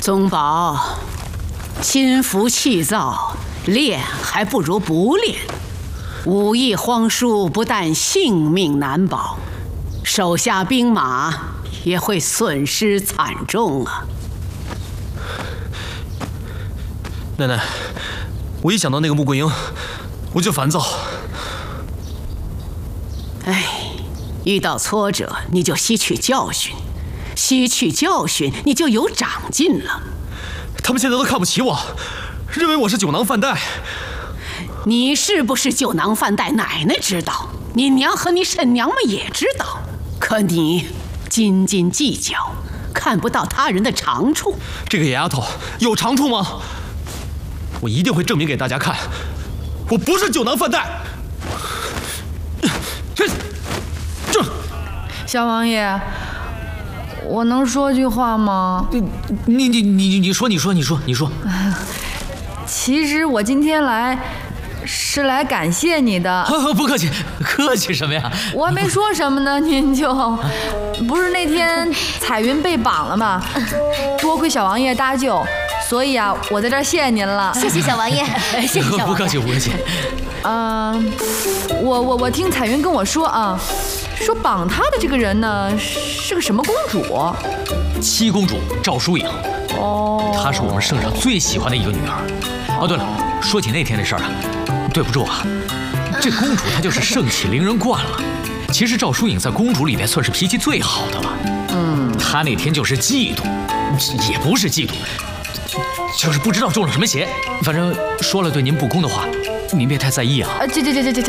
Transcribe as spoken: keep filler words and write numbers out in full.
宗保，心浮气躁，练还不如不练。武艺荒疏，不但性命难保，手下兵马也会损失惨重啊！ 奶奶，我一想到那个穆桂英，我就烦躁。 哎，遇到挫折你就吸取教训，吸取教训你就有长进了。 他们现在都看不起我，认为我是酒囊饭袋。 你是不是酒囊饭袋，奶奶知道，你娘和你婶娘们也知道。可你斤斤计较，看不到他人的长处。 这个野丫头有长处吗？我一定会证明给大家看，我不是酒囊饭袋。这，这， 小王爷，我能说句话吗？ 你你你你你说你说你说你说。 其实我今天来是来感谢你的。 不客气，客气什么呀？ 我还没说什么呢，您就不是那天彩云被绑了吗？多亏小王爷搭救，所以啊，我在这儿谢谢您了。 谢谢小王爷，谢谢小王爷。 不客气不客气。 嗯、呃，我我我听彩云跟我说啊，说绑她的这个人呢是个什么公主？ 七公主赵淑颖。 哦， 她是我们圣上最喜欢的一个女儿。哦，对了，说起那天的事儿啊，对不住啊，这公主她就是盛气凌人惯了。其实赵淑颖在公主里面算是脾气最好的了。 嗯， 她那天就是嫉妒，也不是嫉妒，就是不知道中了什么邪。反正说了对您不公的话，您别太在意啊。 啊，这这这这这。